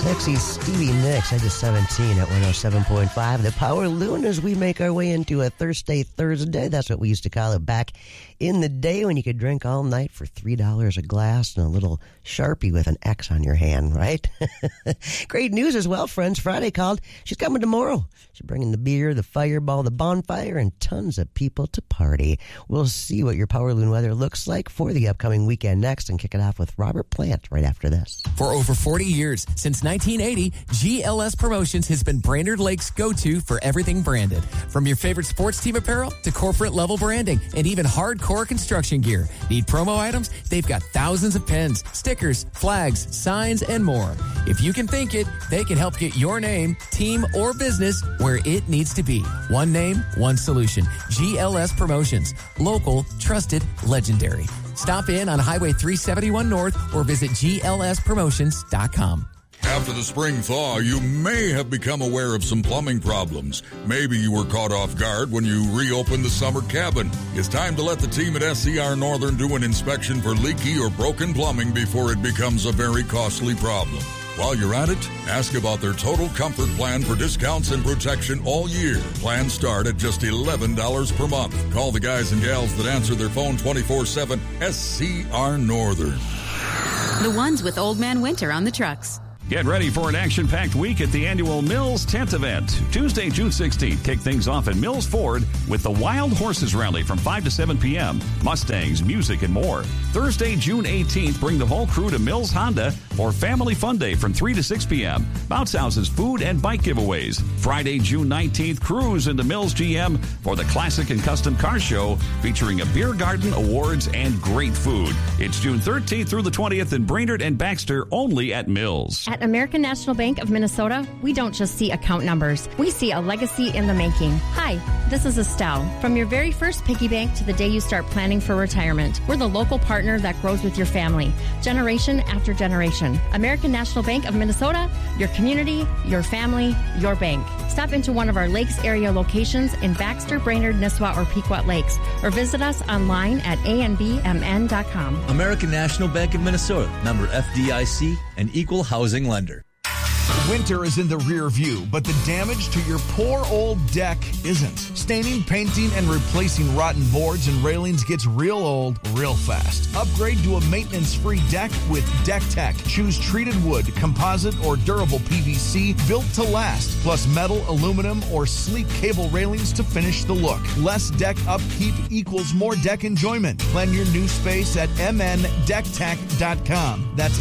Sexy Stevie Nicks, I just 17 at 107.5. The Power Loon as we make our way into a Thursday. That's what we used to call it back in the day when you could drink all night for $3 a glass and a little Sharpie with an X on your hand, right? Great news as well, friends. Friday called. She's coming tomorrow. She's bringing the beer, the fireball, the bonfire, and tons of people to party. We'll see what your Power Loon weather looks like for the upcoming weekend next and kick it off with Robert Plant right after this. For over 40 years, since 1980, GLS Promotions has been Brainerd Lake's go-to for everything branded. From your favorite sports team apparel to corporate level branding and even hardcore construction gear. Need promo items? They've got thousands of pins, stickers, flags, signs, and more. If you can think it, they can help get your name, team, or business where it needs to be. One name, one solution. GLS Promotions. Local, trusted, legendary. Stop in on Highway 371 North or visit glspromotions.com. After the spring thaw, you may have become aware of some plumbing problems. Maybe you were caught off guard when you reopened the summer cabin. It's time to let the team at SCR Northern do an inspection for leaky or broken plumbing before it becomes a very costly problem. While you're at it, ask about their Total Comfort Plan for discounts and protection all year. Plans start at just $11 per month. Call the guys and gals that answer their phone 24/7, SCR Northern. The ones with Old Man Winter on the trucks. Get ready for an action-packed week at the annual Mills Tent Event. Tuesday, June 16th, kick things off at Mills Ford with the Wild Horses Rally from 5 to 7 p.m., Mustangs, music, and more. Thursday, June 18th, bring the whole crew to Mills Honda for Family Fun Day from 3 to 6 p.m., bounce houses, food, and bike giveaways. Friday, June 19th, cruise into Mills GM for the Classic and Custom Car Show featuring a beer garden, awards, and great food. It's June 13th through the 20th in Brainerd and Baxter, only at Mills. At American National Bank of Minnesota, we don't just see account numbers. We see a legacy in the making. Hi, this is Estelle. From your very first piggy bank to the day you start planning for retirement, we're the local partner that grows with your family, generation after generation. American National Bank of Minnesota, your community, your family, your bank. Stop into one of our Lakes area locations in Baxter, Brainerd, Nisswa, or Pequot Lakes, or visit us online at anbmn.com. American National Bank of Minnesota, member FDIC, and equal housing lender. Winter is in the rear view, but the damage to your poor old deck isn't. Staining, painting, and replacing rotten boards and railings gets real old real fast. Upgrade to a maintenance-free deck with Deck Tech. Choose treated wood, composite, or durable PVC built to last, plus metal, aluminum, or sleek cable railings to finish the look. Less deck upkeep equals more deck enjoyment. Plan your new space at mndecktech.com. That's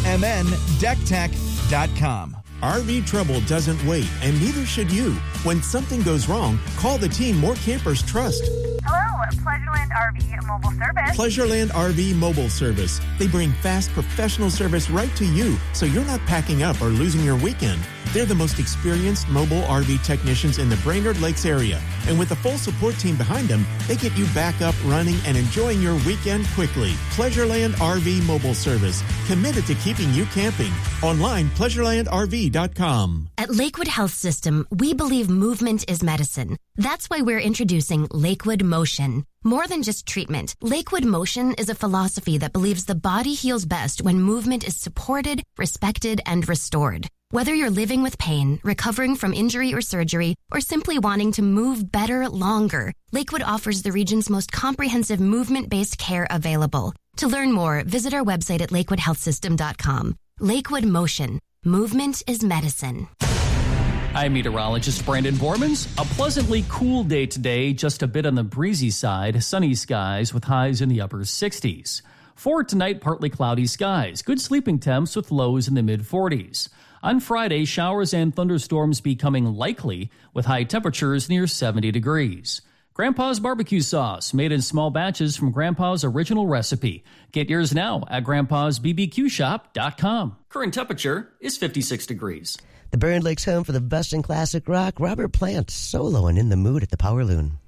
mndecktech.com. RV trouble doesn't wait, and neither should you. When something goes wrong, call the team more campers trust. Hello, Pleasureland RV Mobile Service. Pleasureland RV Mobile Service. They bring fast, professional service right to you, so you're not packing up or losing your weekend. They're the most experienced mobile RV technicians in the Brainerd Lakes area. And with a full support team behind them, they get you back up, running, and enjoying your weekend quickly. Pleasureland RV Mobile Service. Committed to keeping you camping. Online, pleasurelandrv.com. At Lakewood Health System, we believe movement is medicine. That's why we're introducing Lakewood Motion. More than just treatment, Lakewood Motion is a philosophy that believes the body heals best when movement is supported, respected, and restored. Whether you're living with pain, recovering from injury or surgery, or simply wanting to move better longer, Lakewood offers the region's most comprehensive movement-based care available. To learn more, visit our website at lakewoodhealthsystem.com. Lakewood Motion. Movement is medicine. I'm meteorologist Brandon Bormans. A pleasantly cool day today, just a bit on the breezy side. Sunny skies with highs in the upper 60s. For tonight, partly cloudy skies. Good sleeping temps with lows in the mid-40s. On Friday, showers and thunderstorms becoming likely with high temperatures near 70 degrees. Grandpa's barbecue sauce, made in small batches from Grandpa's original recipe. Get yours now at grandpa'sbbqshop.com. Current temperature is 56 degrees. The Brainerd Lakes home for the best in classic rock. Robert Plant soloing in the mood at the Power Loon.